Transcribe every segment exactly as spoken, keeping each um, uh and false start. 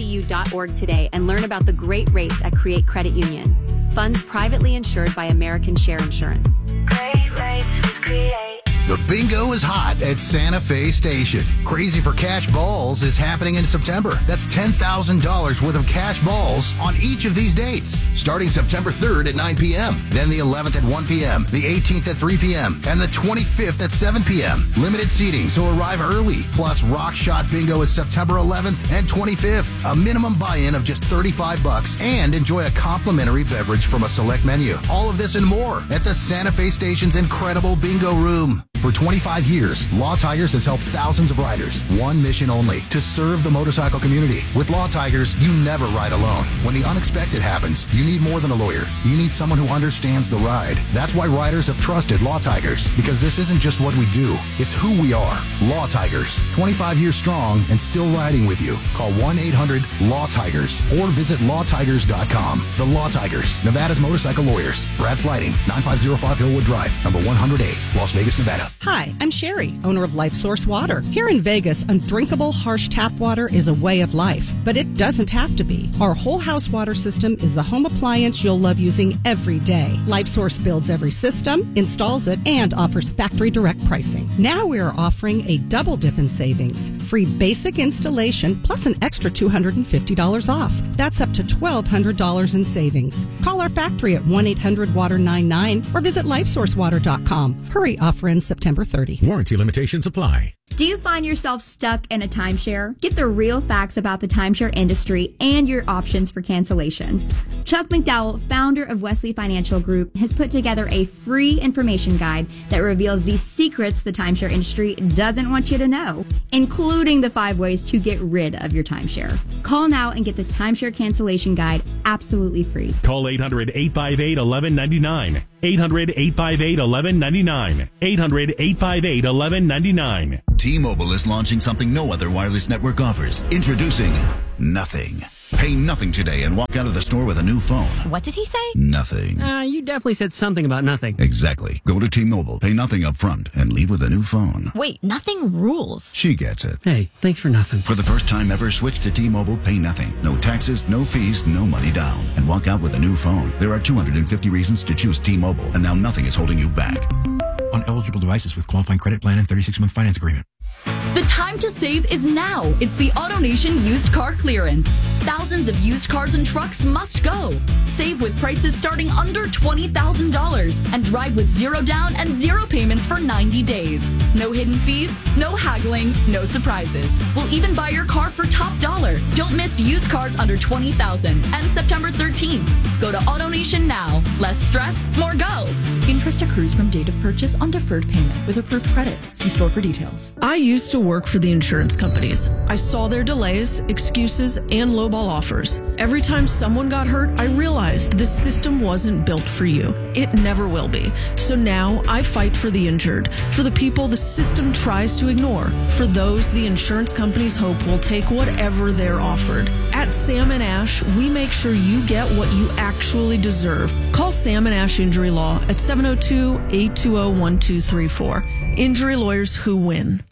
c u dot org today and learn about the great rates at Create Credit Union. Funds privately insured by American Share Insurance. Great rates with Create. The bingo is hot at Santa Fe Station. Crazy for Cash Balls is happening in September. That's ten thousand dollars worth of cash balls on each of these dates. Starting September third at nine p.m., then the eleventh at one p.m., the eighteenth at three p.m., and the twenty-fifth at seven p.m. Limited seating, so arrive early. Plus, Rock Shot Bingo is September eleventh and twenty-fifth. A minimum buy-in of just thirty-five bucks and enjoy a complimentary beverage from a select menu. All of this and more at the Santa Fe Station's incredible bingo room. For twenty-five years, Law Tigers has helped thousands of riders. One mission only, to serve the motorcycle community. With Law Tigers, you never ride alone. When the unexpected happens, you need more than a lawyer. You need someone who understands the ride. That's why riders have trusted Law Tigers, because this isn't just what we do, it's who we are. Law Tigers, twenty-five years strong and still riding with you. Call one eight hundred law tigers or visit law tigers dot com. The Law Tigers, Nevada's motorcycle lawyers. Brad Sliding, nine five zero five Hillwood Drive, number one hundred A, Las Vegas, Nevada. Hi, I'm Sherry, owner of Life Source Water. Here in Vegas, undrinkable, harsh tap water is a way of life, but it doesn't have to be. Our whole house water system is the home appliance you'll love using every day. Life Source builds every system, installs it, and offers factory direct pricing. Now we are offering a double dip in savings. Free basic installation plus an extra two hundred fifty dollars off. That's up to twelve hundred dollars in savings. Call our factory at one eight hundred water nine nine or visit life source water dot com. Hurry, offer ends September thirtieth. Warranty limitations apply. Do you find yourself stuck in a timeshare? Get the real facts about the timeshare industry and your options for cancellation. Chuck McDowell, founder of Wesley Financial Group, has put together a free information guide that reveals the secrets the timeshare industry doesn't want you to know, including the five ways to get rid of your timeshare. Call now and get this timeshare cancellation guide absolutely free. Call eight hundred, eight five eight, one one nine nine. eight hundred, eight five eight, one one nine nine. eight hundred, eight five eight, one one nine nine. T-Mobile is launching something no other wireless network offers. Introducing Nothing. Pay nothing today and walk out of the store with a new phone. What did he say? Nothing. Uh, you definitely said something about nothing. Exactly. Go to T-Mobile, pay nothing up front, and leave with a new phone. Wait, nothing rules. She gets it. Hey, thanks for nothing. For the first time ever, switch to T-Mobile, pay nothing. No taxes, no fees, no money down. And walk out with a new phone. There are two hundred fifty reasons to choose T-Mobile, and now nothing is holding you back. On eligible devices with qualifying credit plan and thirty-six month finance agreement. The time to save is now. It's the AutoNation used car clearance. Thousands of used cars and trucks must go. Save with prices starting under twenty thousand dollars and drive with zero down and zero payments for ninety days. No hidden fees, no haggling, no surprises. We'll even buy your car for top dollar. Don't miss used cars under twenty thousand dollars. Ends September thirteenth. Go to AutoNation now. Less stress, more go. Interest accrues from date of purchase on deferred payment with approved credit. See store for details. I used to work for the insurance companies. I saw their delays, excuses, and lowball offers. Every time someone got hurt, I realized this system wasn't built for you. It never will be. So now I fight for the injured, for the people the system tries to ignore, for those the insurance companies hope will take whatever they're offered. At Sam and Ash, we make sure you get what you actually deserve. Call Sam and Ash Injury Law at seven oh two, eight two oh, one two three four. Injury lawyers who win.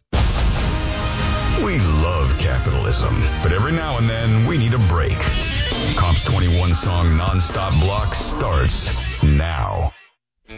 We love capitalism, but every now and then we need a break. Comps twenty-one song nonstop block starts now.